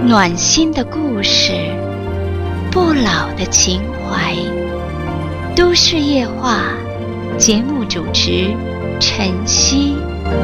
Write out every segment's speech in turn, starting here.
暖心的故事，不老的情怀。都市夜话，节目主持晨曦。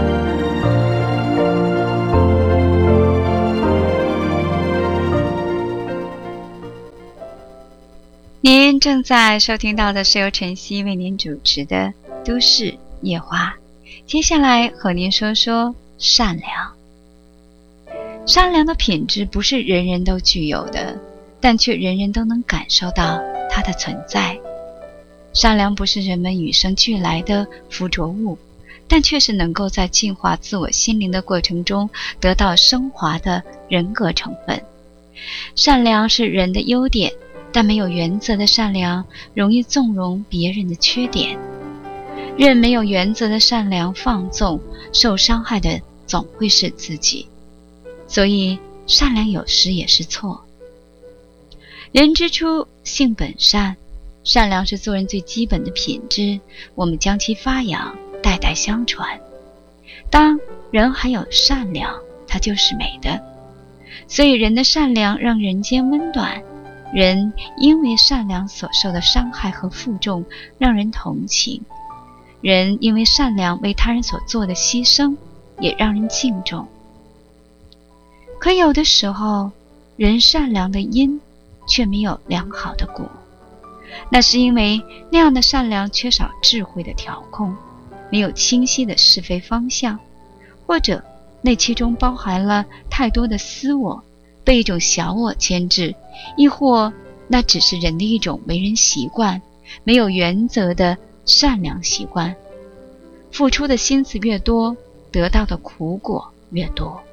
您正在收听到的是由晨曦为您主持的都市夜话。接下来和您说说善良。善良的品质不是人人都具有的，但却人人都能感受到它的存在。善良不是人们与生俱来的附着物，但却是能够在净化自我心灵的过程中得到升华的人格成分。善良是人的优点，但没有原则的善良容易纵容别人的缺点。任没有原则的善良放纵，受伤害的总会是自己。所以善良有时也是错。人之初性本善，善良是做人最基本的品质，我们将其发扬，代代相传。当人还有善良，它就是美的。所以人的善良让人间温暖，人因为善良所受的伤害和负重让人同情，人因为善良为他人所做的牺牲也让人敬重。可有的时候，人善良的因却没有良好的果，那是因为那样的善良缺少智慧的调控，没有清晰的是非方向，或者那其中包含了太多的私我，被一种小我牵制，亦或那只是人的一种为人习惯，没有原则的善良习惯。付出的心思越多，得到的苦果越多。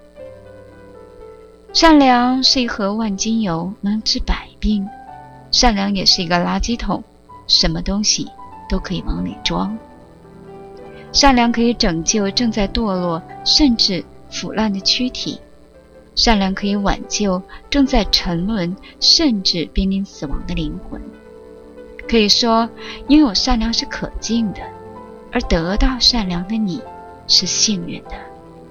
善良是一盒万金油，能治百病。善良也是一个垃圾桶，什么东西都可以往里装。善良可以拯救正在堕落甚至腐烂的躯体，善良可以挽救正在沉沦甚至濒临死亡的灵魂。可以说，拥有善良是可敬的，而得到善良的你是幸运的。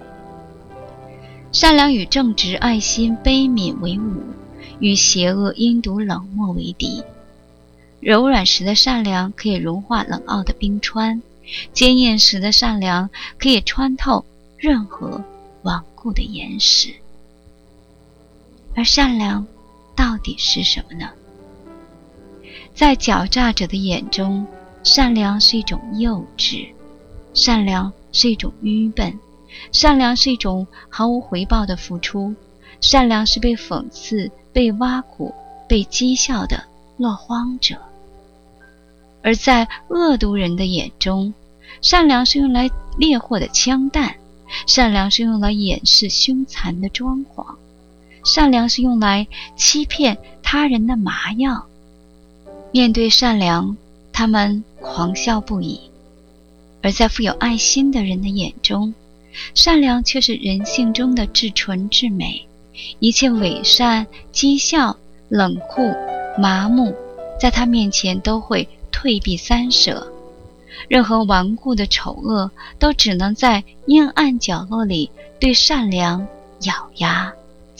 善良与正直、爱心、悲悯为伍，与邪恶、阴毒、冷漠为敌。柔软时的善良可以融化冷傲的冰川，坚硬时的善良可以穿透任何顽固的岩石。而善良到底是什么呢？在狡诈者的眼中，善良是一种幼稚，善良是一种愚笨，善良是一种毫无回报的付出，善良是被讽刺、被挖苦、被讥笑的落荒者。而在恶毒人的眼中，善良是用来猎获的枪弹，善良是用来掩饰凶残的装潢，善良是用来欺骗他人的麻药。面对善良，他们狂笑不已。而在富有爱心的人的眼中，善良却是人性中的至纯至美，一切伪善、讥笑、冷酷、麻木，在他面前都会退避三舍。任何顽固的丑恶都只能在阴暗角落里对善良咬牙